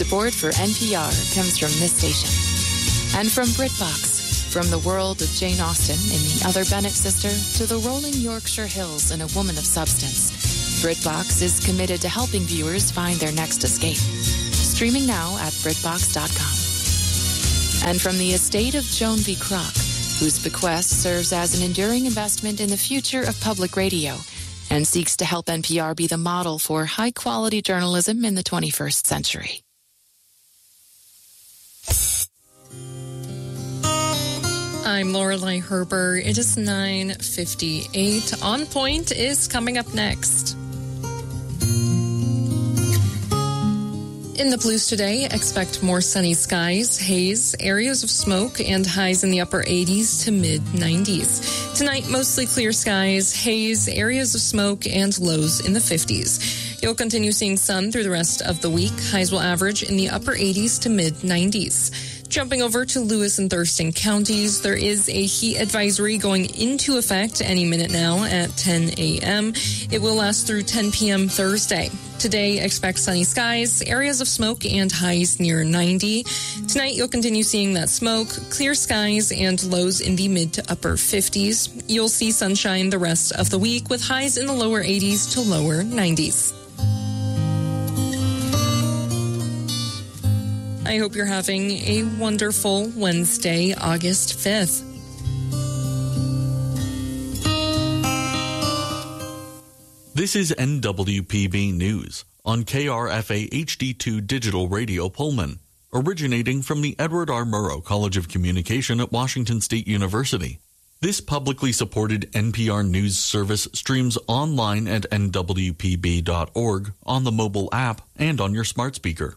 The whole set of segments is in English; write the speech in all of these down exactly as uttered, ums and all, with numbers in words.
Support for N P R comes from this station. And from BritBox, from the world of Jane Austen in The Other Bennet Sister to the rolling Yorkshire Hills in A Woman of Substance, BritBox is committed to helping viewers find their next escape. Streaming now at Britbox dot com. And from the estate of Joan V. Kroc, whose bequest serves as an enduring investment in the future of public radio and seeks to help N P R be the model for high-quality journalism in the twenty-first century. I'm Lorelei Herber. It is nine fifty-eight. On Point is coming up next. In the Blues today, expect more sunny skies, haze, areas of smoke, and highs in the upper eighties to mid nineties. Tonight, mostly clear skies, haze, areas of smoke, and lows in the fifties. You'll continue seeing sun through the rest of the week. Highs will average in the upper eighties to mid nineties. Jumping over to Lewis and Thurston counties, there is a heat advisory going into effect any minute now at ten a.m. It will last through ten p.m. Thursday. Today, expect sunny skies, areas of smoke, and highs near ninety. Tonight, you'll continue seeing that smoke, clear skies, and lows in the mid to upper fifties. You'll see sunshine the rest of the week with highs in the lower eighties to lower nineties. I hope you're having a wonderful Wednesday, August fifth. This is N W P B News on K R F A H D two Digital Radio Pullman, originating from the Edward R. Murrow College of Communication at Washington State University. This publicly supported N P R News service streams online at N W P B dot org, on the mobile app, and on your smart speaker.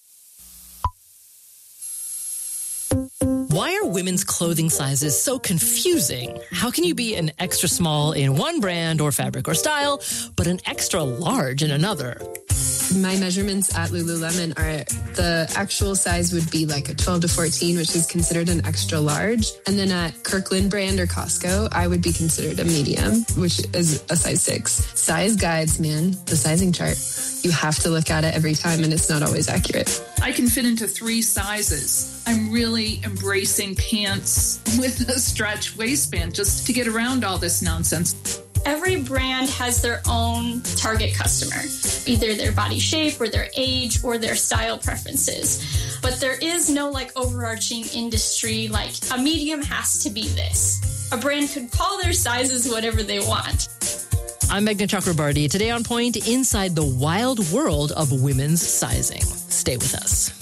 Why are women's clothing sizes so confusing? How can you be an extra small in one brand or fabric or style, but an extra large in another? My measurements at Lululemon are the actual size would be like a twelve to fourteen, which is considered an extra large. And then at Kirkland brand or Costco, I would be considered a medium, which is a size six. Size guides, man, the sizing chart. You have to look at it every time, and it's not always accurate. I can fit into three sizes. I'm really embracing pants with a stretch waistband just to get around all this nonsense. Every brand has their own target customer, either their body shape or their age or their style preferences. But there is no like overarching industry, like a medium has to be this. A brand could call their sizes whatever they want. I'm Meghna Chakrabarty. Today on Point, inside the wild world of women's sizing. Stay with us.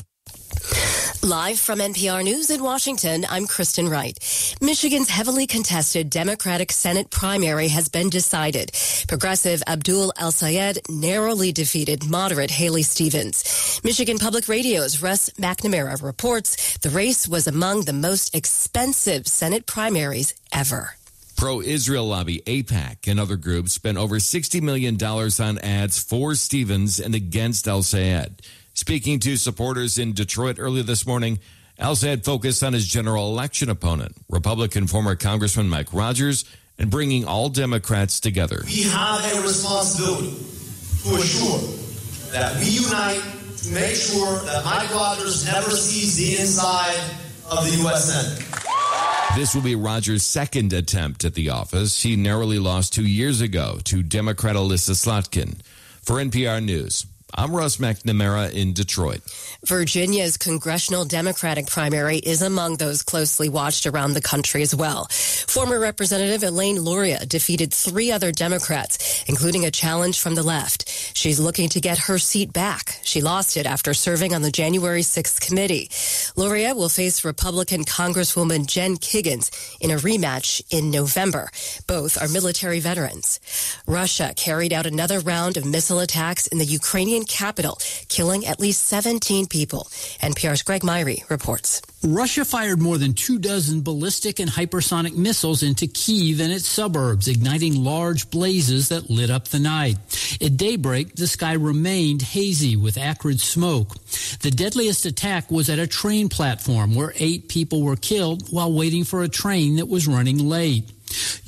Live from N P R News in Washington, I'm Kristen Wright. Michigan's heavily contested Democratic Senate primary has been decided. Progressive Abdul El-Sayed narrowly defeated moderate Haley Stevens. Michigan Public Radio's Russ McNamara reports the race was among the most expensive Senate primaries ever. Pro-Israel lobby AIPAC and other groups spent over sixty million dollars on ads for Stevens and against El-Sayed. Speaking to supporters in Detroit earlier this morning, El-Sayed focused on his general election opponent, Republican former Congressman Mike Rogers, and bringing all Democrats together. We have a responsibility to assure that we unite to make sure that Mike Rogers never sees the inside of the U S Senate. This will be Rogers' second attempt at the office. He narrowly lost two years ago to Democrat Alyssa Slotkin. For N P R News, I'm Russ McNamara in Detroit. Virginia's congressional Democratic primary is among those closely watched around the country as well. Former Representative Elaine Luria defeated three other Democrats, including a challenge from the left. She's looking to get her seat back. She lost it after serving on the January sixth committee. Luria will face Republican Congresswoman Jen Kiggins in a rematch in November. Both are military veterans. Russia carried out another round of missile attacks in the Ukrainian capital, killing at least seventeen people. N P R's Greg Myrie reports. Russia fired more than two dozen ballistic and hypersonic missiles into Kyiv and its suburbs, igniting large blazes that lit up the night. At daybreak, the sky remained hazy with acrid smoke. The deadliest attack was at a train platform where eight people were killed while waiting for a train that was running late.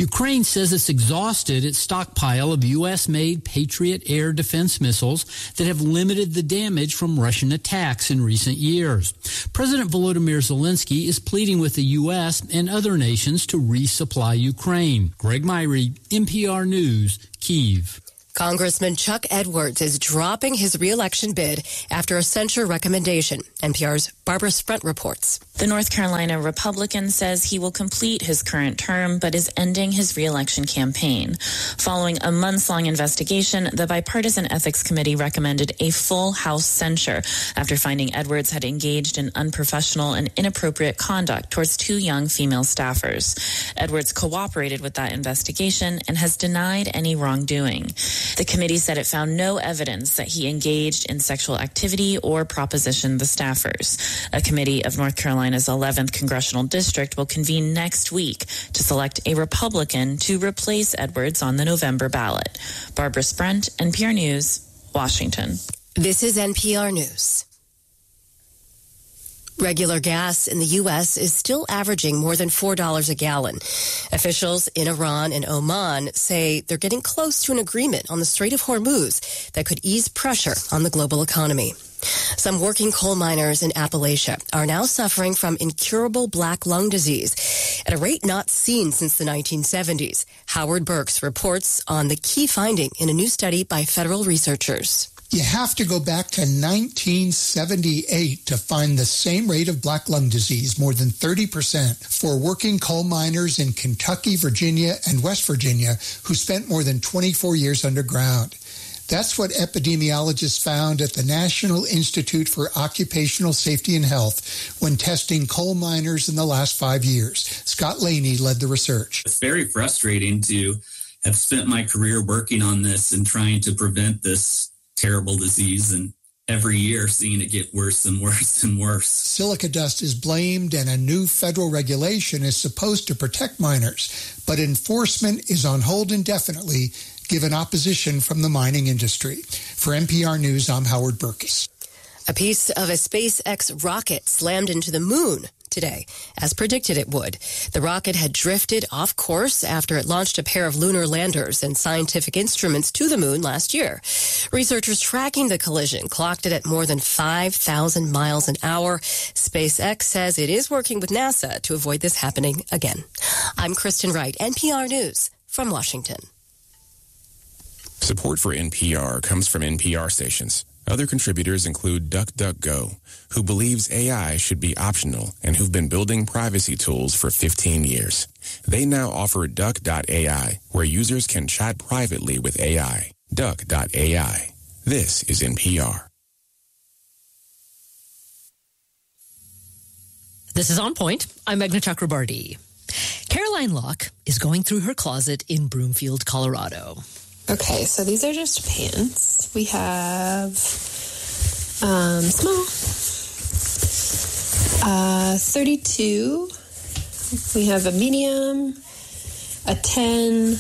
Ukraine says it's exhausted its stockpile of U S-made Patriot air defense missiles that have limited the damage from Russian attacks in recent years. President Volodymyr Zelensky is pleading with the U S and other nations to resupply Ukraine. Greg Myrie, N P R News, Kyiv. Congressman Chuck Edwards is dropping his reelection bid after a censure recommendation. N P R's Barbara Sprent reports. The North Carolina Republican says he will complete his current term but is ending his reelection campaign. Following a months-long investigation, the Bipartisan Ethics Committee recommended a full House censure after finding Edwards had engaged in unprofessional and inappropriate conduct towards two young female staffers. Edwards cooperated with that investigation and has denied any wrongdoing. The committee said it found no evidence that he engaged in sexual activity or propositioned the staffers. A committee of North Carolina's eleventh Congressional District will convene next week to select a Republican to replace Edwards on the November ballot. Barbara Sprent, N P R News, Washington. This is N P R News. Regular gas in the U S is still averaging more than four dollars a gallon. Officials in Iran and Oman say they're getting close to an agreement on the Strait of Hormuz that could ease pressure on the global economy. Some working coal miners in Appalachia are now suffering from incurable black lung disease at a rate not seen since the nineteen seventies. Howard Burks reports on the key finding in a new study by federal researchers. You have to go back to nineteen seventy-eight to find the same rate of black lung disease, more than thirty percent, for working coal miners in Kentucky, Virginia, and West Virginia who spent more than twenty-four years underground. That's what epidemiologists found at the National Institute for Occupational Safety and Health when testing coal miners in the last five years. Scott Laney led the research. It's very frustrating to have spent my career working on this and trying to prevent this terrible disease, and every year seeing it get worse and worse and worse. Silica dust is blamed, and a new federal regulation is supposed to protect miners, but enforcement is on hold indefinitely given opposition from the mining industry. For N P R News, I'm Howard Burkus. A piece of a SpaceX rocket slammed into the moon today, as predicted it would. The rocket had drifted off course after it launched a pair of lunar landers and scientific instruments to the moon last year. Researchers tracking the collision clocked it at more than five thousand miles an hour. SpaceX says it is working with NASA to avoid this happening again. I'm Kristen Wright, N P R News from Washington. Support for N P R comes from N P R stations. Other contributors include DuckDuckGo, who believes A I should be optional and who've been building privacy tools for fifteen years. They now offer Duck dot A I, where users can chat privately with A I. Duck dot A I. This is N P R. This is On Point. I'm Meghna Chakrabarti. Caroline Locke is going through her closet in Broomfield, Colorado. Okay, so these are just pants. We have um, small, uh, thirty-two. We have a medium, a ten.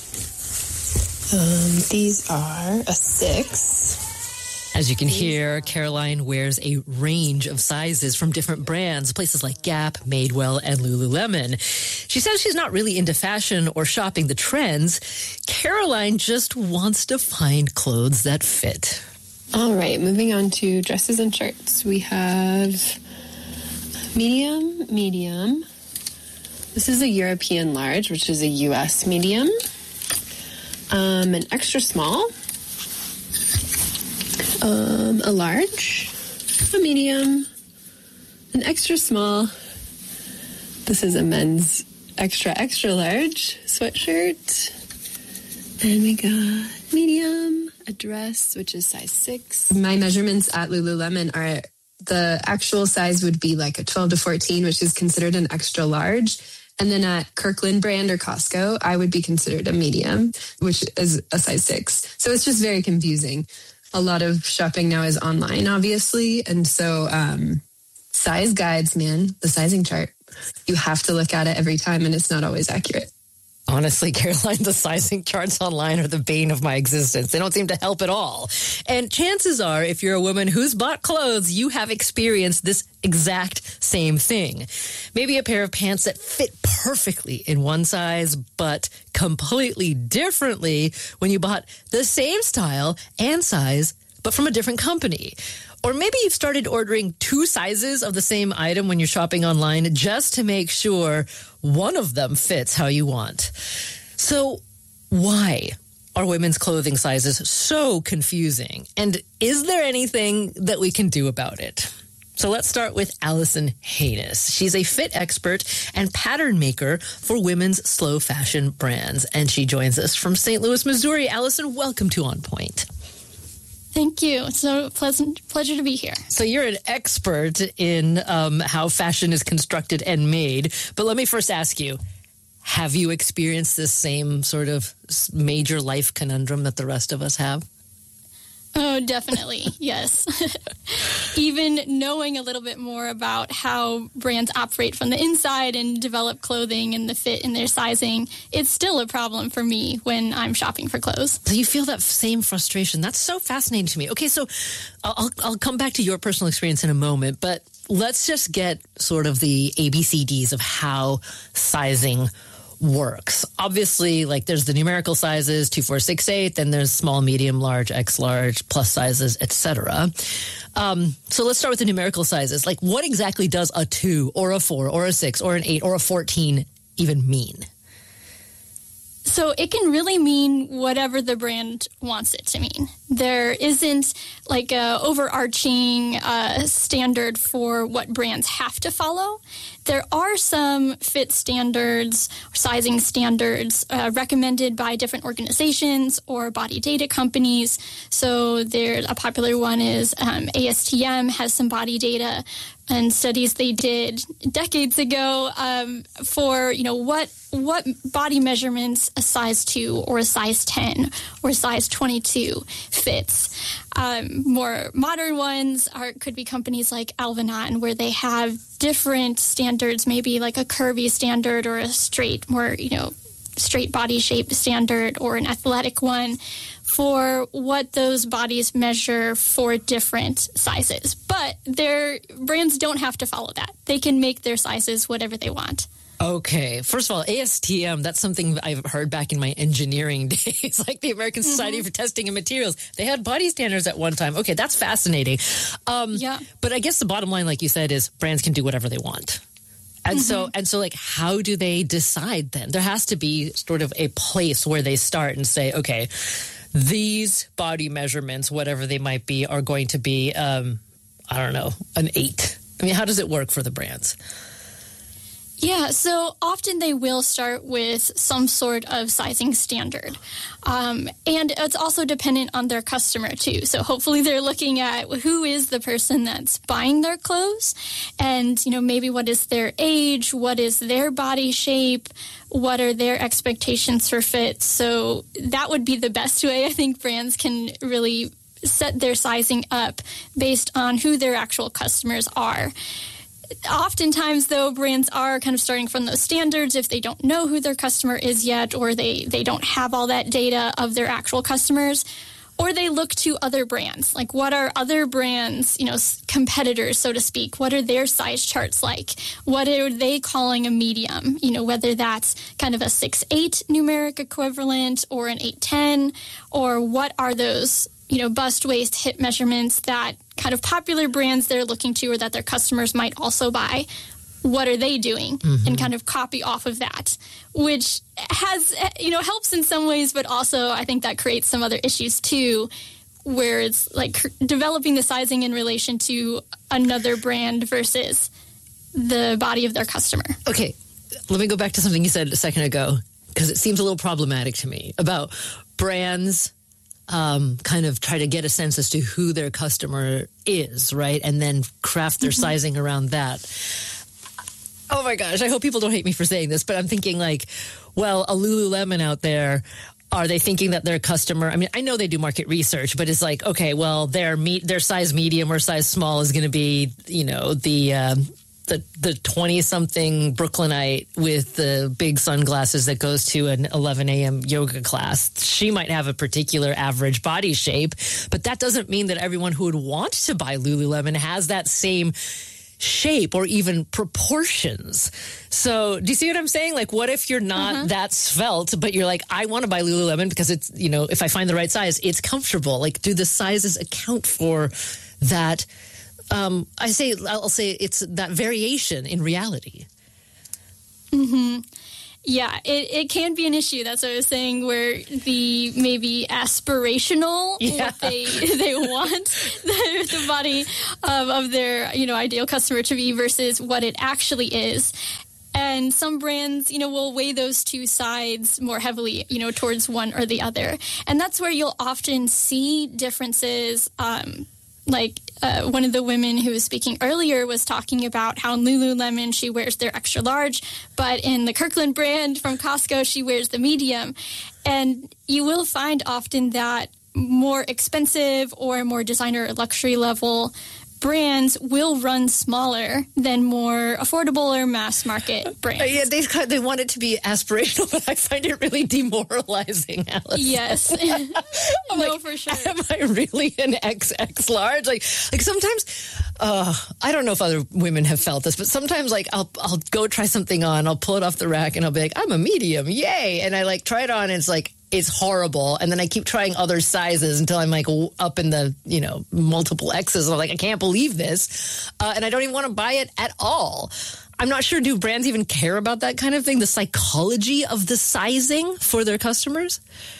Um, these are a six. As you can hear, Caroline wears a range of sizes from different brands, places like Gap, Madewell, and Lululemon. She says she's not really into fashion or shopping the trends. Caroline just wants to find clothes that fit. All right, moving on to dresses and shirts. We have medium, medium. This is a European large, which is a U S medium. Um, an extra small. Um, a large, a medium, an extra small. This is a men's extra, extra large sweatshirt. And we got medium, a dress, which is size six. My measurements at Lululemon are, the actual size would be like a twelve to fourteen, which is considered an extra large. And then at Kirkland brand or Costco, I would be considered a medium, which is a size six. So it's just very confusing. A lot of shopping now is online, obviously. And so um, size guides, man, the sizing chart, you have to look at it every time and it's not always accurate. Honestly, Caroline, the sizing charts online are the bane of my existence. They don't seem to help at all. And chances are, if you're a woman who's bought clothes, you have experienced this exact same thing. Maybe a pair of pants that fit perfectly in one size, but completely differently when you bought the same style and size, but from a different company. Or maybe you've started ordering two sizes of the same item when you're shopping online just to make sure one of them fits how you want. So why are women's clothing sizes so confusing? And is there anything that we can do about it? So let's start with Allison Haynes. She's a fit expert and pattern maker for women's slow fashion brands. And she joins us from Saint Louis, Missouri. Allison, welcome to On Point. Thank you. It's a pleasant pleasure to be here. So you're an expert in um, how fashion is constructed and made. But let me first ask you, have you experienced this same sort of major life conundrum that the rest of us have? Oh, definitely. Yes. Even knowing a little bit more about how brands operate from the inside and develop clothing and the fit and their sizing, it's still a problem for me when I'm shopping for clothes. So you feel that same frustration. That's so fascinating to me. Okay, so I'll, I'll come back to your personal experience in a moment, but let's just get sort of the A B C Ds of how sizing works. Obviously, like there's the numerical sizes, two, four, six, eight, then there's small, medium, large, X large, plus sizes, et cetera. Um, so let's start with the numerical sizes. Like what exactly does a two or a four or a six or an eight or a fourteen even mean? So it can really mean whatever the brand wants it to mean. There isn't like a overarching uh, standard for what brands have to follow. There are some fit standards, sizing standards uh, recommended by different organizations or body data companies. So there, a popular one is um, A S T M has some body data and studies they did decades ago um, for, you know, what what body measurements a size two or a size ten or a size twenty-two fits. Um, more modern ones are could be companies like Alvanon, where they have different standards, maybe like a curvy standard or a straight, more, you know, straight body shape standard or an athletic one for what those bodies measure for different sizes. But their brands don't have to follow that. They can make their sizes whatever they want. Okay. First of all, A S T M, that's something I've heard back in my engineering days, like the American Society mm-hmm. for Testing and Materials. They had body standards at one time. Okay, that's fascinating. Um, yeah. But I guess the bottom line, like you said, is brands can do whatever they want. And mm-hmm. so, and so, like, how do they decide then? There has to be sort of a place where they start and say, okay, these body measurements, whatever they might be, are going to be, um, I don't know, an eight. I mean, how does it work for the brands? Yeah, so often they will start with some sort of sizing standard. Um, and it's also dependent on their customer, too. So hopefully they're looking at who is the person that's buying their clothes and, you know, maybe what is their age, what is their body shape, what are their expectations for fit. So that would be the best way I think brands can really set their sizing up based on who their actual customers are. Oftentimes, though, brands are kind of starting from those standards if they don't know who their customer is yet, or they, they don't have all that data of their actual customers, or they look to other brands. Like, what are other brands, you know, competitors, so to speak? What are their size charts like? What are they calling a medium? You know, whether that's kind of a six eight numeric equivalent or an eight ten, or what are those, you know, bust, waist, hip measurements that kind of popular brands they're looking to or that their customers might also buy. What are they doing? Mm-hmm. And kind of copy off of that, which has, you know, helps in some ways, but also I think that creates some other issues too, where it's like developing the sizing in relation to another brand versus the body of their customer. Okay, let me go back to something you said a second ago, because it seems a little problematic to me about brands Um, kind of try to get a sense as to who their customer is, right? And then craft their mm-hmm. sizing around that. Oh my gosh, I hope people don't hate me for saying this, but I'm thinking like, well, a Lululemon out there, are they thinking that their customer, I mean, I know they do market research, but it's like, okay, well, their me, their size medium or size small is going to be, you know, the, um, the the twenty-something Brooklynite with the big sunglasses that goes to an eleven a.m. yoga class. She might have a particular average body shape, but that doesn't mean that everyone who would want to buy Lululemon has that same shape or even proportions. So do you see what I'm saying? Like, what if you're not uh-huh. that svelte, but you're like, I want to buy Lululemon because it's, you know, if I find the right size, it's comfortable. Like, do the sizes account for that? Um, I say, I'll say it's that variation in reality. Mm-hmm. Yeah, it, it can be an issue. That's what I was saying, where the maybe aspirational, yeah. what they they want the, the body of, of their, you know, ideal customer to be versus what it actually is. And some brands, you know, will weigh those two sides more heavily, you know, towards one or the other. And that's where you'll often see differences. Um, like uh, one of the women who was speaking earlier was talking about how in Lululemon, she wears their extra large, but in the Kirkland brand from Costco, she wears the medium. And you will find often that more expensive or more designer or luxury level brands will run smaller than more affordable or mass market brands. Yeah, they they want it to be aspirational, but I find it really demoralizing, Alice. Yes. I'm no, like, for sure. Am I really an X X large? Like, like sometimes, uh, I don't know if other women have felt this, but sometimes, like, I'll I'll go try something on, I'll pull it off the rack, and I'll be like, I'm a medium, yay! And I like try it on, and it's like, it's horrible. And then I keep trying other sizes until I'm like up in the, you know, multiple X's. I'm like, I can't believe this. Uh, and I don't even want to buy it at all. I'm not sure, do brands even care about that kind of thing? The psychology of the sizing for their customers?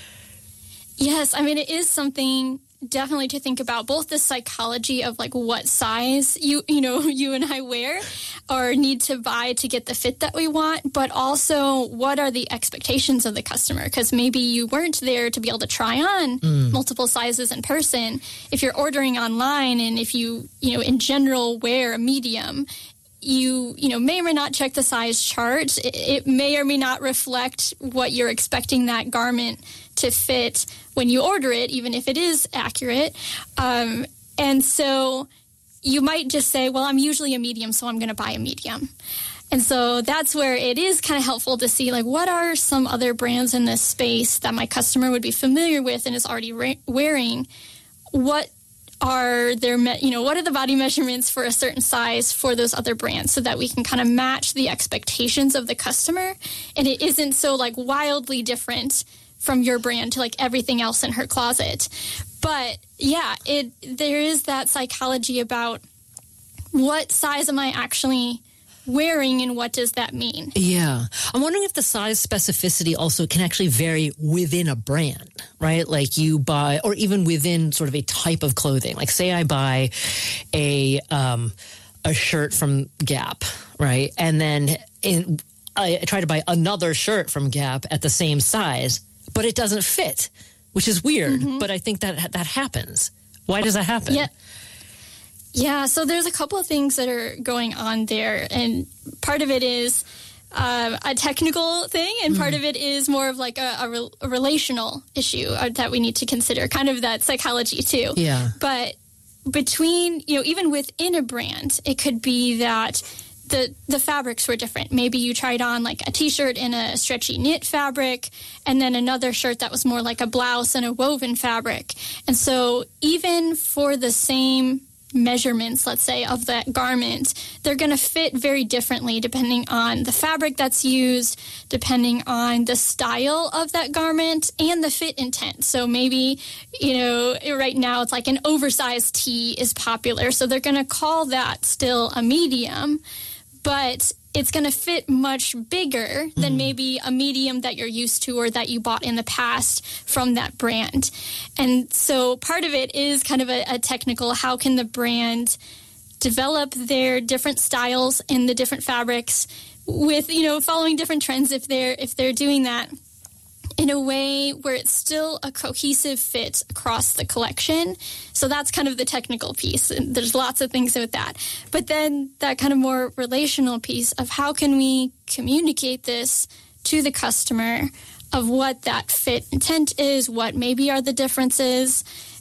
Yes. I mean, it is something definitely to think about, both the psychology of like what size you, you know, you and I wear or need to buy to get the fit that we want, but also what are the expectations of the customer? Because maybe you weren't there to be able to try on mm. multiple sizes in person. If you're ordering online and if you, you know, in general wear a medium, you, you know, may or may not check the size chart. It, it may or may not reflect what you're expecting that garment to fit when you order it, even if it is accurate. Um, and so you might just say, well, I'm usually a medium, so I'm going to buy a medium. And so that's where it is kind of helpful to see, like, what are some other brands in this space that my customer would be familiar with and is already re- wearing? What are their, me- you know, what are the body measurements for a certain size for those other brands so that we can kind of match the expectations of the customer and it isn't so like wildly different from your brand to like everything else in her closet. But yeah, it there is that psychology about what size am I actually wearing and what does that mean? Yeah. I'm wondering if the size specificity also can actually vary within a brand, right? Like you buy, or even within sort of a type of clothing. Like say I buy a um, a shirt from Gap, right? And then in, I try to buy another shirt from Gap at the same size, but it doesn't fit, which is weird. Mm-hmm. But I think that that happens. Why does that happen? Yeah. Yeah, so there's a couple of things that are going on there. And part of it is uh, a technical thing, and mm. part of it is more of like a, a, re- a relational issue that we need to consider, kind of that psychology too. Yeah. But between, you know, even within a brand, it could be that the the fabrics were different. Maybe you tried on like a t-shirt in a stretchy knit fabric and then another shirt that was more like a blouse in a woven fabric. And so even for the same measurements, let's say, of that garment, they're going to fit very differently depending on the fabric that's used, depending on the style of that garment and the fit intent. So maybe, you know, right now it's like an oversized tee is popular. So they're going to call that still a medium, but it's going to fit much bigger than mm. maybe a medium that you're used to or that you bought in the past from that brand. And so part of it is kind of a, a technical, how can the brand develop their different styles in the different fabrics with, you know, following different trends if they're if they're doing that in a way where it's still a cohesive fit across the collection. So that's kind of the technical piece. And there's lots of things with that. But then that kind of more relational piece of how can we communicate this to the customer of what that fit intent is, what maybe are the differences,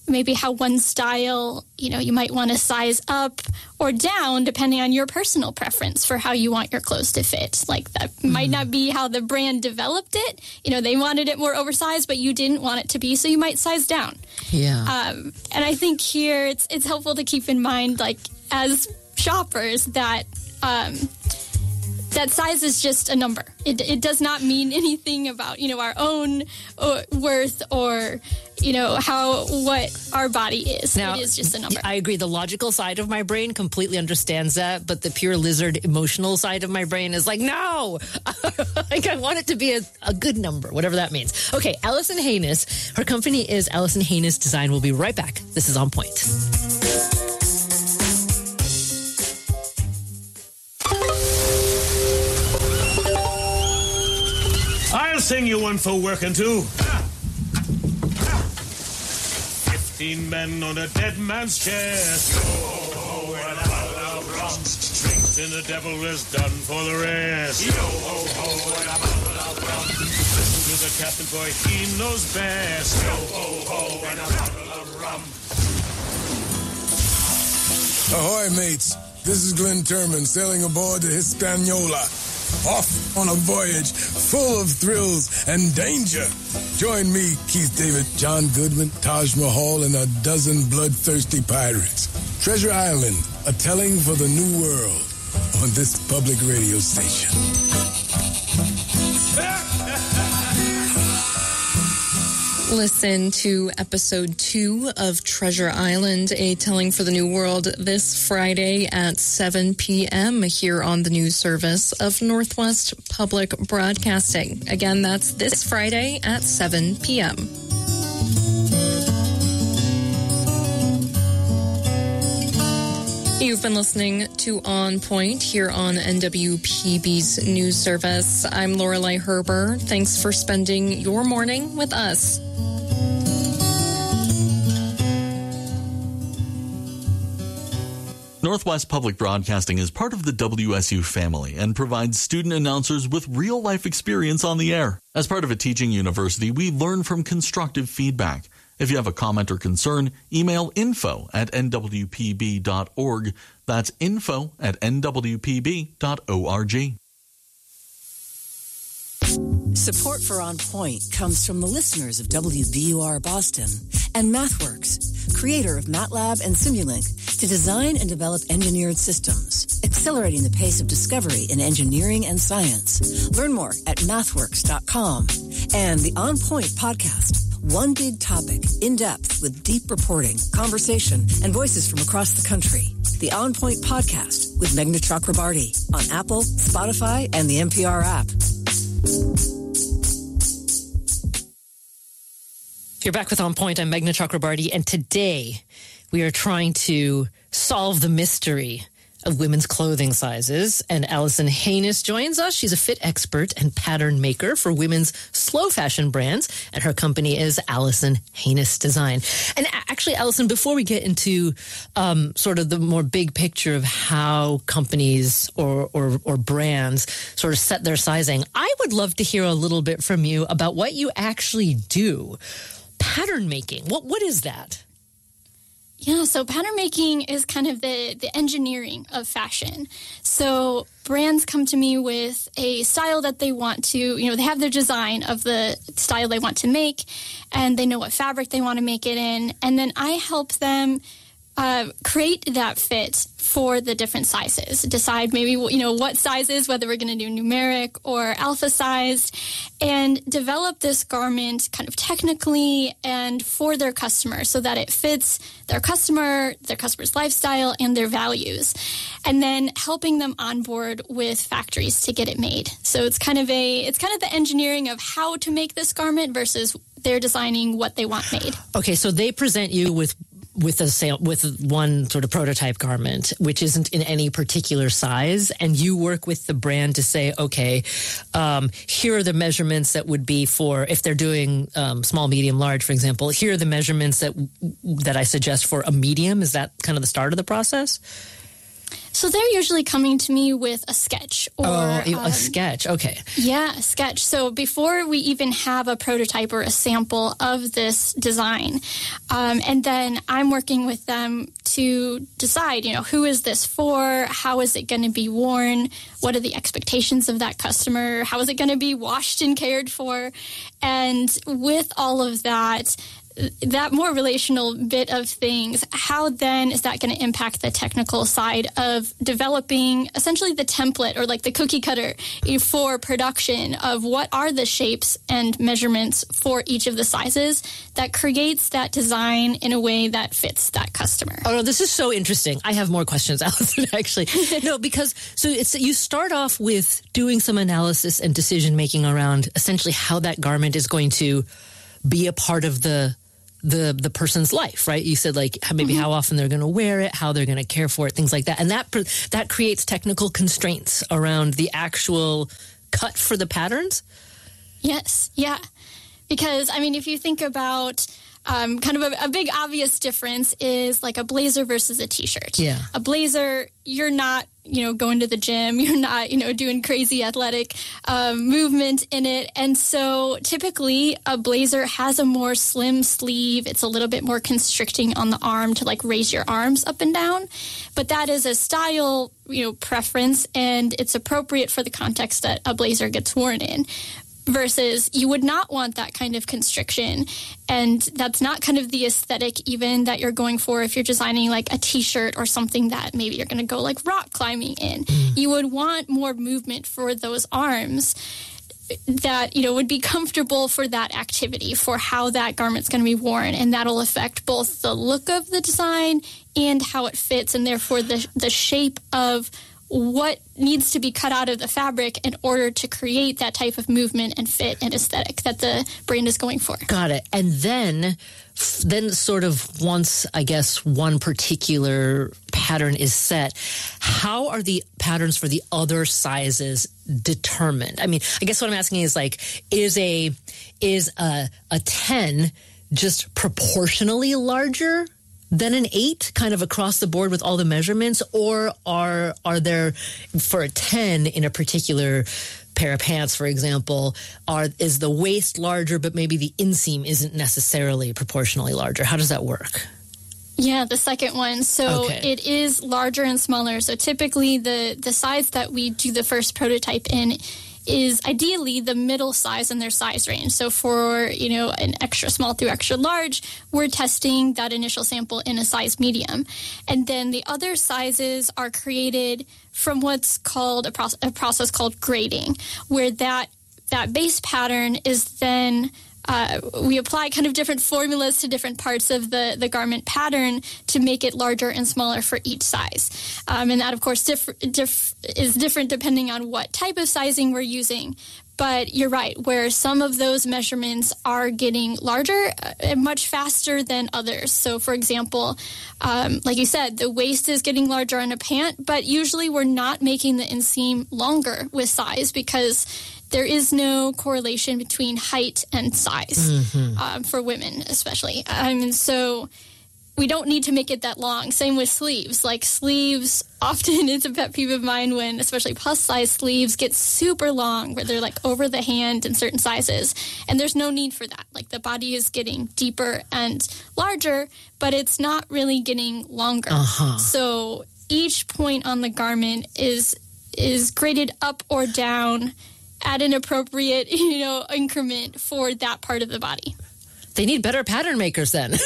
maybe how one style, you know, you might want to size up or down depending on your personal preference for how you want your clothes to fit. Like that mm-hmm. might not be how the brand developed it. You know, they wanted it more oversized, but you didn't want it to be, so you might size down. Yeah. Um, and I think here it's it's helpful to keep in mind, like, as shoppers, that um, that size is just a number. It, it does not mean anything about, you know, our own uh, worth or, you know, how, what our body is. Now, it is just a number. I agree. The logical side of my brain completely understands that, but the pure lizard emotional side of my brain is like, no, like I want it to be a, a good number, whatever that means. Okay, Allison Haynes, her company is Allison Haynes Design. We'll be right back. This is On Point. I'll sing you one for working too. Fifteen men on a dead man's chest. Yo-ho-ho, and a bottle of rum. Drinks and the devil is done for the rest. Yo-ho-ho, and a bottle of rum. Listen to the captain, boy, he knows best. Yo-ho-ho, and a bottle of rum. Ahoy, mates. This is Glenn Turman sailing aboard the Hispaniola. Off on a voyage full of thrills and danger. Join me, Keith David, John Goodman, Taj Mahal, and a dozen bloodthirsty pirates. Treasure Island, a telling for the new world on this public radio station. Listen to episode two of Treasure Island, a telling for the new world, this Friday at seven p.m. here on the news service of Northwest Public Broadcasting. Again, that's this Friday at seven p.m. You've been listening to On Point here on N W P B's news service. I'm Lorelei Herber. Thanks for spending your morning with us. Northwest Public Broadcasting is part of the W S U family and provides student announcers with real-life experience on the air. As part of a teaching university, we learn from constructive feedback. If you have a comment or concern, email info at n w p b dot org. That's info at n w p b dot org. Support for On Point comes from the listeners of W B U R Boston and MathWorks, creator of MATLAB and Simulink, to design and develop engineered systems, accelerating the pace of discovery in engineering and science. Learn more at mathworks dot com. And the On Point podcast. One big topic, in depth, with deep reporting, conversation, and voices from across the country. The On Point podcast with Meghna Chakrabarty on Apple, Spotify, and the N P R app. You're back with On Point. I'm Meghna Chakrabarty, and today we are trying to solve the mystery of women's clothing sizes. And Allison Haynes joins us. She's a fit expert and pattern maker for women's slow fashion brands, and her company is Allison Haynes Design. And actually, Allison, before we get into um, sort of the more big picture of how companies or, or or brands sort of set their sizing, I would love to hear a little bit from you about what you actually do. Pattern making, what what is that? Yeah, so pattern making is kind of the, the engineering of fashion. So brands come to me with a style that they want to, you know, they have their design of the style they want to make, and they know what fabric they want to make it in. And then I help them uh, create that fit for the different sizes. Decide maybe, you know, what sizes, whether we're going to do numeric or alpha sized, and develop this garment kind of technically and for their customer so that it fits their customer, their customer's lifestyle, and their values. And then helping them onboard with factories to get it made. So it's kind of a, it's kind of the engineering of how to make this garment versus they're designing what they want made. Okay, so they present you with with a sale, with one sort of prototype garment, which isn't in any particular size, and you work with the brand to say, okay, um, here are the measurements that would be for, if they're doing um, small, medium, large, for example, here are the measurements that that I suggest for a medium. Is that kind of the start of the process? So they're usually coming to me with a sketch or oh, a um, sketch. Okay. Yeah, a sketch. So before we even have a prototype or a sample of this design, um, and then I'm working with them to decide, you know, who is this for? How is it going to be worn? What are the expectations of that customer? How is it going to be washed and cared for? And with all of that, that more relational bit of things, how then is that going to impact the technical side of developing essentially the template or like the cookie cutter for production of what are the shapes and measurements for each of the sizes that creates that design in a way that fits that customer? Oh, no, this is so interesting. I have more questions, Allison, actually. No, because so it's you start off with doing some analysis and decision making around essentially how that garment is going to be a part of the the the person's life, right? You said like maybe mm-hmm. how often they're going to wear it, how they're going to care for it, things like that. And that that creates technical constraints around the actual cut for the patterns? Yes, yeah. Because, I mean, if you think about um, kind of a, a big obvious difference is like a blazer versus a T-shirt. Yeah. A blazer, you're not, you know, going to the gym. You're not, you know, doing crazy athletic um, movement in it. And so typically a blazer has a more slim sleeve. It's a little bit more constricting on the arm to like raise your arms up and down. But that is a style, you know, preference, and it's appropriate for the context that a blazer gets worn in. Versus you would not want that kind of constriction. And that's not kind of the aesthetic even that you're going for if you're designing like a T-shirt or something that maybe you're going to go like rock climbing in. Mm. You would want more movement for those arms that, you know, would be comfortable for that activity, for how that garment's going to be worn. And that'll affect both the look of the design and how it fits, and therefore the the shape of what needs to be cut out of the fabric in order to create that type of movement and fit and aesthetic that the brand is going for. Got it. And then, then sort of once, I guess, one particular pattern is set, how are the patterns for the other sizes determined? I mean, I guess what I'm asking is like, is a, is a, a ten just proportionally larger than an eight, kind of across the board with all the measurements, or are are there for a ten in a particular pair of pants, for example, are is the waist larger, but maybe the inseam isn't necessarily proportionally larger? How does that work? Yeah, the second one. So okay. It is larger and smaller. So typically the the size that we do the first prototype in is ideally the middle size in their size range. So for, you know, an extra small through extra large, we're testing that initial sample in a size medium. And then the other sizes are created from what's called a, proce- a process called grading, where that that base pattern is then Uh, we apply kind of different formulas to different parts of the, the garment pattern to make it larger and smaller for each size. Um, and that, of course, diff- diff- is different depending on what type of sizing we're using. But you're right, where some of those measurements are getting larger uh, much faster than others. So, for example, um, like you said, the waist is getting larger on a pant, but usually we're not making the inseam longer with size because there is no correlation between height and size mm-hmm. um, for women, especially. Um, and so we don't need to make it that long. Same with sleeves. Like sleeves, often it's a pet peeve of mine when, especially plus-size sleeves, get super long, where they're like over the hand in certain sizes. And there's no need for that. Like the body is getting deeper and larger, but it's not really getting longer. Uh-huh. So each point on the garment is is graded up or down at an appropriate, you know, increment for that part of the body. They need better pattern makers then.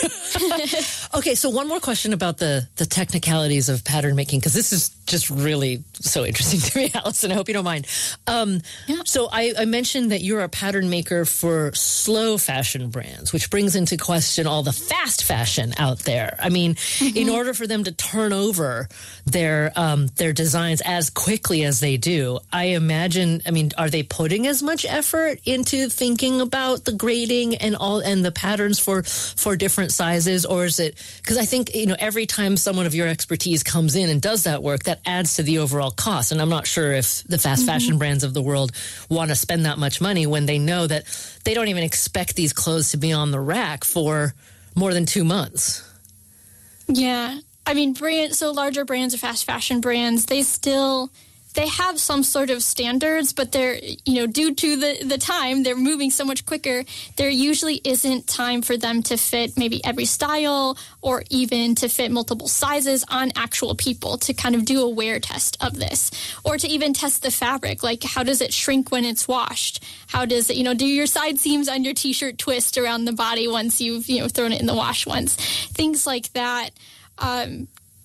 Okay, so one more question about the, the technicalities of pattern making, because this is just really so interesting to me, Allison. I hope you don't mind. Um, yeah. So I, I mentioned that you're a pattern maker for slow fashion brands, which brings into question all the fast fashion out there. I mean, mm-hmm. in order for them to turn over their um, their designs as quickly as they do, I imagine, I mean, are they putting as much effort into thinking about the grading and all and the patterns for for different sizes, or is it because I think, you know, every time someone of your expertise comes in and does that work, that adds to the overall cost, and I'm not sure if the fast mm-hmm. fashion brands of the world want to spend that much money when they know that they don't even expect these clothes to be on the rack for more than two months. Yeah. I mean, brand, so larger brands or fast fashion brands, they still, they have some sort of standards, but they're, you know, due to the, the time, they're moving so much quicker, there usually isn't time for them to fit maybe every style or even to fit multiple sizes on actual people to kind of do a wear test of this, or to even test the fabric. Like, how does it shrink when it's washed? How does it, you know, do your side seams on your t-shirt twist around the body once you've, you know, thrown it in the wash once? Things like that. Um,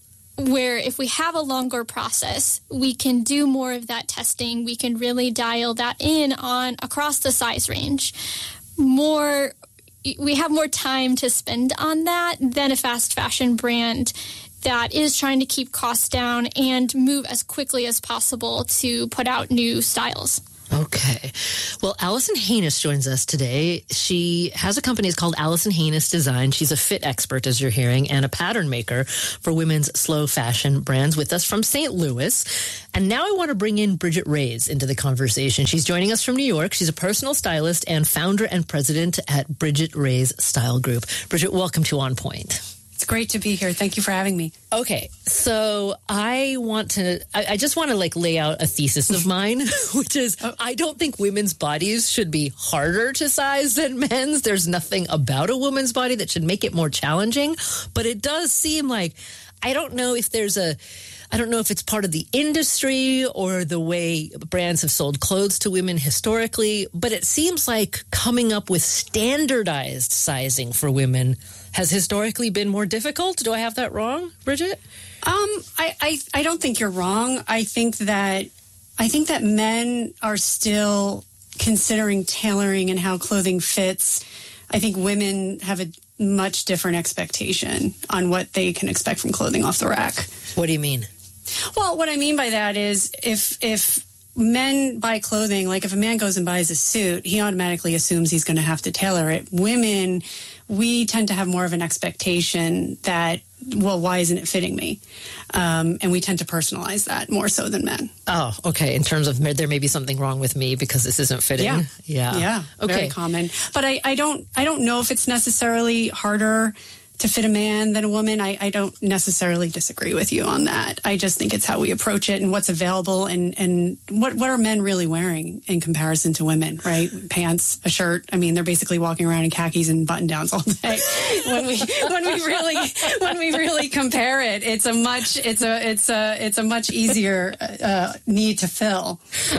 where if we have a longer process, we can do more of that testing. We can really dial that in on across the size range. More, we have more time to spend on that than a fast fashion brand that is trying to keep costs down and move as quickly as possible to put out new styles. Okay. Well, Allison Haynes joins us today. She has a company it's called Allison Haynes Design. She's a fit expert, as you're hearing, and a pattern maker for women's slow fashion brands with us from Saint Louis. And now I want to bring in Bridget Reyes into the conversation. She's joining us from New York. She's a personal stylist and founder and president at Bridget Reyes Style Group. Bridget, welcome to On Point. It's great to be here. Thank you for having me. Okay, so I want to, I, I just want to like lay out a thesis of mine, which is I don't think women's bodies should be harder to size than men's. There's nothing about a woman's body that should make it more challenging, but it does seem like, I don't know if there's a, I don't know if it's part of the industry or the way brands have sold clothes to women historically, but it seems like coming up with standardized sizing for women has historically been more difficult. Do I have that wrong, Bridget? Um, I, I, I don't think you're wrong. I think that I think that men are still considering tailoring and how clothing fits. I think women have a much different expectation on what they can expect from clothing off the rack. What do you mean? Well, what I mean by that is if if men buy clothing, like if a man goes and buys a suit, he automatically assumes he's going to have to tailor it. Women, we tend to have more of an expectation that, well, why isn't it fitting me? Um, and we tend to personalize that more so than men. Oh, okay. In terms of there may be something wrong with me because this isn't fitting. Yeah. Yeah. Yeah. Okay. Very common. But I, I don't I don't know if it's necessarily harder to fit a man than a woman. I, I don't necessarily disagree with you on that. I just think it's how we approach it and what's available and, and what, what are men really wearing in comparison to women, right? Pants, a shirt. I mean, they're basically walking around in khakis and button downs all day. when we when we really when we really compare it, it's a much it's a it's a it's a much easier uh, need to fill.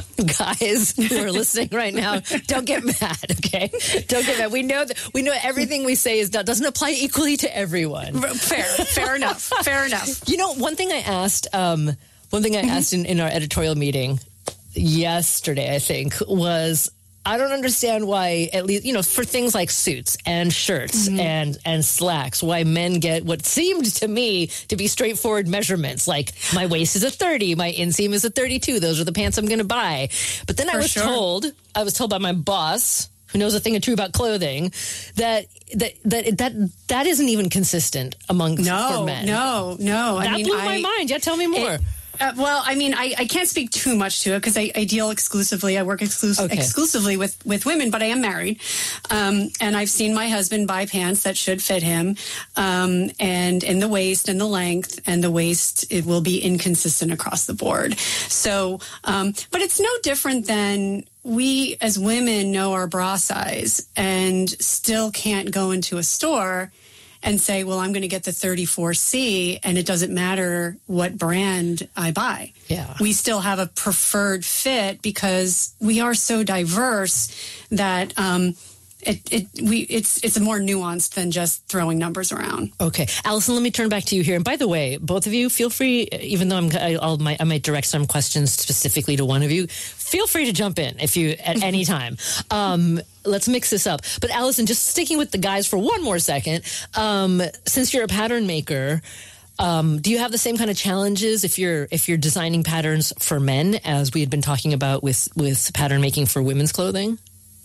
Guys who are listening right now, don't get mad, okay? Don't get mad. We know that we know everything we say is doesn't apply equally to everyone. Fair, fair enough, fair enough. You know, one thing I asked, um, one thing I mm-hmm. asked in, in our editorial meeting yesterday, I think, was I don't understand why, at least, you know, for things like suits and shirts mm-hmm. and, and slacks, why men get what seemed to me to be straightforward measurements. Like my waist is a thirty, my inseam is a thirty-two. Those are the pants I'm going to buy. But then for I was sure. told, I was told by my boss, who knows a thing or two about clothing, that that that that that isn't even consistent among no, for men. No, no, That I mean, blew I, my mind. Yeah, tell me more. It, uh, well, I mean, I, I can't speak too much to it because I, I deal exclusively, I work exclus- okay. exclusively with, with women, but I am married. Um, and I've seen my husband buy pants that should fit him. Um, and in the waist and the length and the waist, it will be inconsistent across the board. So, um, but it's no different than we as women know our bra size and still can't go into a store and say, well, I'm going to get the thirty-four C and it doesn't matter what brand I buy. Yeah. We still have a preferred fit because we are so diverse that um, it, it we it's it's more nuanced than just throwing numbers around. Okay. Allison, let me turn back to you here. And by the way, both of you, feel free, even though I'm, I'll, I might direct some questions specifically to one of you, feel free to jump in if you at any time. Um, let's mix this up. But Allison, just sticking with the guys for one more second, um, since you're a pattern maker, um, do you have the same kind of challenges if you're if you're designing patterns for men as we had been talking about with, with pattern making for women's clothing?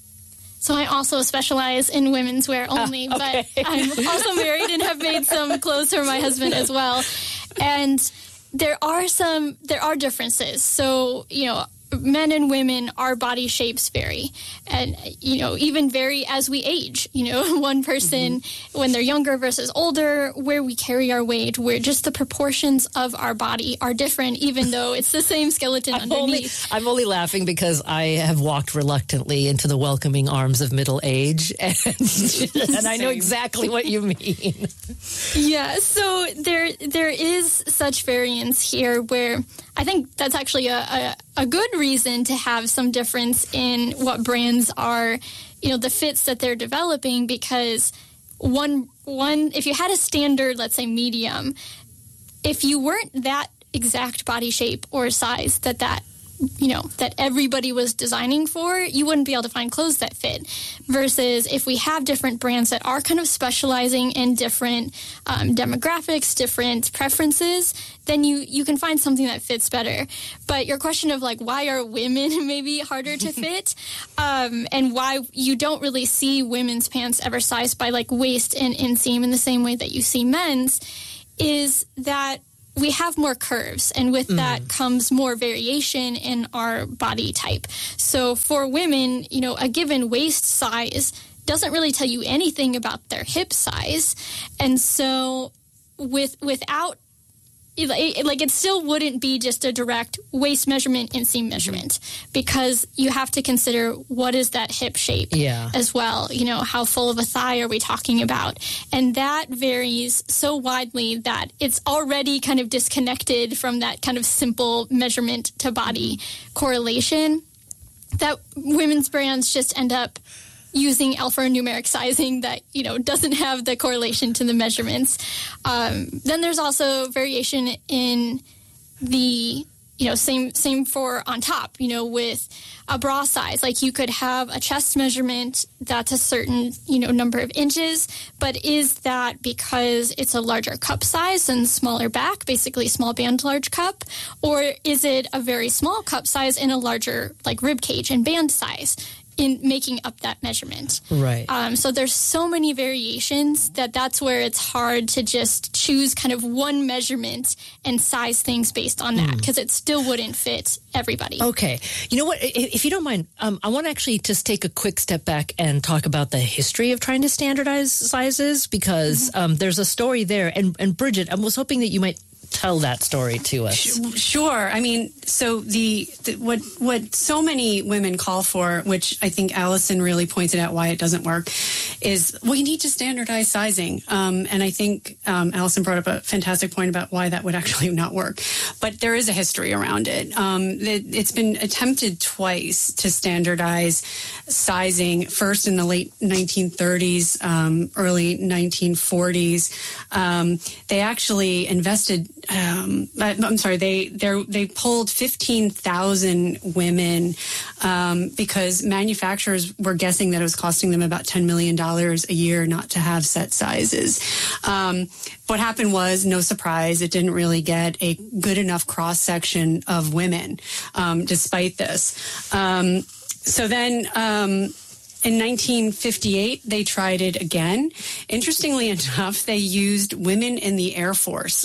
So I also specialize in women's wear only, uh, okay. but I'm also married and have made some clothes for my husband as well. And there are some, there are differences. So, you know, men and women, our body shapes vary, and you know, even vary as we age. You know, one person mm-hmm. when they're younger versus older, where we carry our weight, where just the proportions of our body are different, even though it's the same skeleton I'm underneath. Only, I'm only laughing because I have walked reluctantly into the welcoming arms of middle age, and, and I know exactly what you mean. Yeah, so there there is such variance here where I think that's actually a, a, a good reason to have some difference in what brands are, you know, the fits that they're developing, because one one if you had a standard, let's say medium, if you weren't that exact body shape or size that that you know, that everybody was designing for, you wouldn't be able to find clothes that fit. Versus if we have different brands that are kind of specializing in different um, demographics, different preferences, then you, you can find something that fits better. But your question of like, why are women maybe harder to fit? um, and why you don't really see women's pants ever sized by like waist and inseam in the same way that you see men's, is that we have more curves, and with mm. that comes more variation in our body type. So for women, you know, a given waist size doesn't really tell you anything about their hip size. And so with without like it still wouldn't be just a direct waist measurement, inseam measurement, because you have to consider what is that hip shape yeah. as well. You know, how full of a thigh are we talking about? And that varies so widely that it's already kind of disconnected from that kind of simple measurement to body correlation, that women's brands just end up using alphanumeric sizing that, you know, doesn't have the correlation to the measurements. Um, then there's also variation in the, you know, same same for on top, you know, with a bra size. Like you could have a chest measurement that's a certain, you know, number of inches, but is that because it's a larger cup size and smaller back, basically small band, large cup? Or is it a very small cup size and a larger, like, rib cage and band size in making up that measurement? Right. Um, so there's so many variations that that's where it's hard to just choose kind of one measurement and size things based on that, because mm. it still wouldn't fit everybody. Okay. You know what? If you don't mind, um, I want to actually just take a quick step back and talk about the history of trying to standardize sizes, because mm-hmm. um, there's a story there. And, and Bridget, I was hoping that you might tell that story to us. Sure. I mean, so the, the what what so many women call for, which I think Allison really pointed out why it doesn't work, is we need to standardize sizing. Um, and I think um, Allison brought up a fantastic point about why that would actually not work. But there is a history around it. Um, it it's been attempted twice to standardize sizing, first in the late nineteen thirties, um, early nineteen forties. Um, they actually invested Um, I'm sorry, they they polled fifteen thousand women um, because manufacturers were guessing that it was costing them about ten million dollars a year not to have set sizes. Um, what happened was, no surprise, it didn't really get a good enough cross-section of women um, despite this. Um, so then... Um, In nineteen fifty-eight, they tried it again. Interestingly enough, they used women in the Air Force.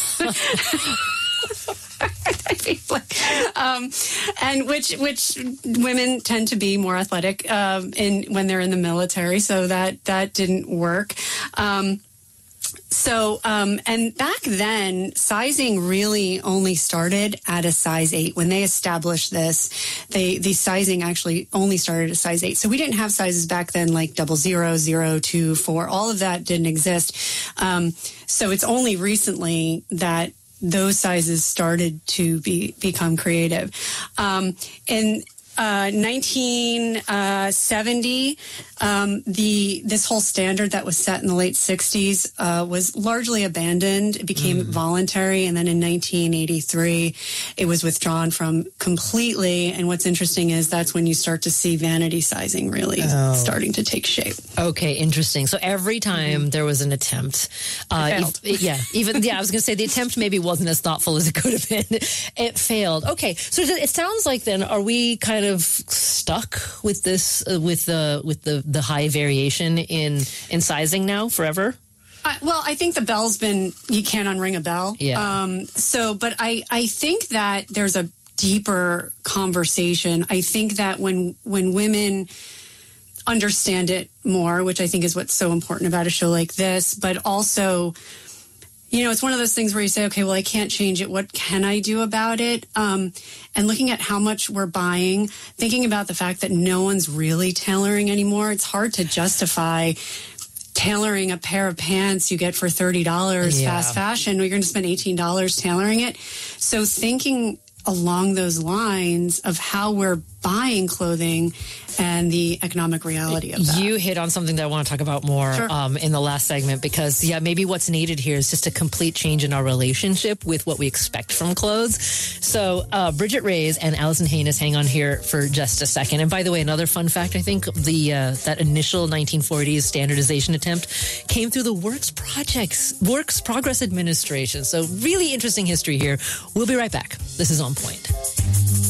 um, and which which women tend to be more athletic um, in when they're in the military, so that that didn't work. Um, So, um, and back then, sizing really only started at a size eight. When they established this, they, the sizing actually only started at size eight. So we didn't have sizes back then like double zero, zero, two, four. All of that didn't exist. Um, so it's only recently that those sizes started to be, become creative. Um, and Uh, nineteen seventy, um, the this whole standard that was set in the late sixties uh, was largely abandoned. It became mm. voluntary, and then in nineteen eighty-three, it was withdrawn from completely. And what's interesting is that's when you start to see vanity sizing really oh. starting to take shape. Okay, interesting. So every time mm-hmm. there was an attempt, uh, it failed. If, yeah, even yeah, I was going to say the attempt maybe wasn't as thoughtful as it could have been. It failed. Okay, so it sounds like then are we kind of of stuck with this uh, with the with the the high variation in in sizing now forever? Uh, well, I think the bell's been, you can't unring a bell. Yeah. Um, so, but I I think that there's a deeper conversation. I think that when when women understand it more, which I think is what's so important about a show like this, but also, you know, it's one of those things where you say, okay, well, I can't change it. What can I do about it? Um, and looking at how much we're buying, thinking about the fact that no one's really tailoring anymore, it's hard to justify tailoring a pair of pants you get for thirty dollars Yeah. fast fashion. You're going to spend eighteen dollars tailoring it. So thinking along those lines of how we're buying clothing and the economic reality of that. You hit on something that I want to talk about more Sure. um, in the last segment, because, yeah, maybe what's needed here is just a complete change in our relationship with what we expect from clothes. So uh, Bridget Reyes and Allison Haynes, hang on here for just a second. And by the way, another fun fact, I think the uh, that initial nineteen forties standardization attempt came through the Works Projects, Works Progress Administration. So really interesting history here. We'll be right back. This is On Point.